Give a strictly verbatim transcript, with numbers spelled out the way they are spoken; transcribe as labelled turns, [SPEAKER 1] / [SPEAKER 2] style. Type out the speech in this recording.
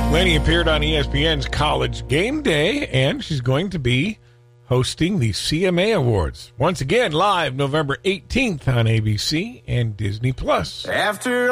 [SPEAKER 1] Laney appeared on E S P N's College Game Day, and she's going to be hosting the C M A Awards. Once again, live November eighteenth on A B C and Disney Plus.
[SPEAKER 2] After